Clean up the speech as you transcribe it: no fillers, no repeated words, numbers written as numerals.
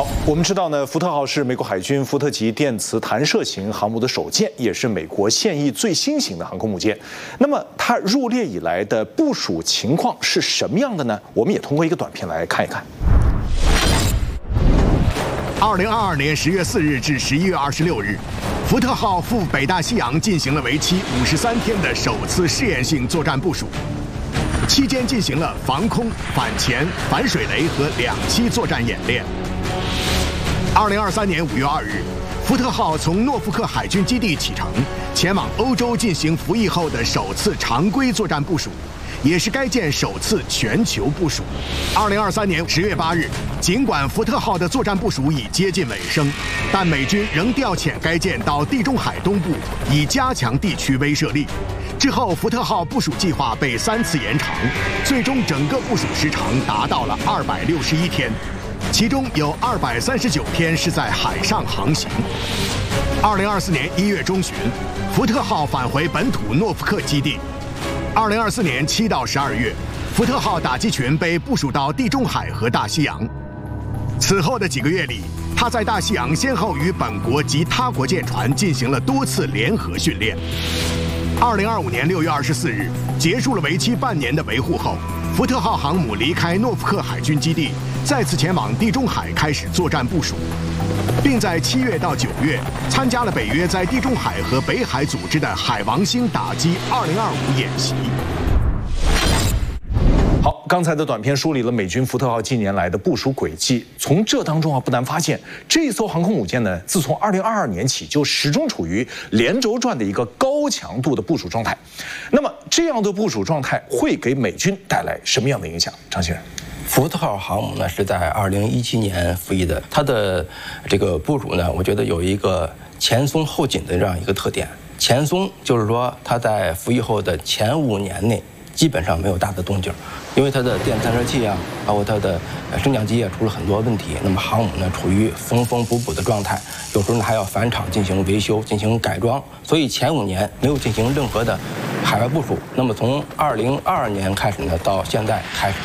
好，我们知道呢，福特号是美国海军福特级电磁弹射型航母的首舰，也是美国现役最新型的航空母舰。那么它入列以来的部署情况是什么样的呢？我们也通过一个短片来看一看。 2022年10月4日至11月26日，福特号赴北大西洋进行了为期53天的首次试验性作战部署，期间进行了防空、反潜、反水雷和2栖作战演练。2023年5月2日，福特号从诺福克海军基地启程，前往欧洲进行服役后的首次常规作战部署，也是该舰首次全球部署。2023年10月8日，尽管福特号的作战部署已接近尾声，但美军仍调遣该舰到地中海东部，以加强地区威慑力。之后，福特号部署计划被3次延长，最终整个部署时长达到了261天，其中有239天是在海上航行。2024年1月中旬，福特号返回本土诺福克基地。2024年7到12月，福特号打击群被部署到地中海和大西洋。此后的几个月里，他在大西洋先后与本国及他国舰船进行了多次联合训练。2025年6月24日，结束了为期半年的维护后，福特号航母离开诺福克海军基地，再次前往地中海开始作战部署，并在7月到9月参加了北约在地中海和北海组织的海王星打击2025演习。 好，刚才的短片梳理了美军福特号近年来的部署轨迹。从这当中不难发现，这艘航空母舰呢，自从2022年起就始终处于连轴转的一个高强度的部署状态。那么，这样的部署状态会给美军带来什么样的影响？张先生， 福特号航母呢是在2017年服役的，它的这个部署呢，我觉得有一个前松后紧的这样一个特点。前松就是说，它在服役后的前5年内，基本上没有大的动静，因为它的电弹射器啊，包括它的升降机也出了很多问题。那么航母呢处于缝缝补补的状态，有时候呢还要返厂进行维修、进行改装，所以前5年没有进行任何的海外部署。那么从2022年开始呢，到现在开始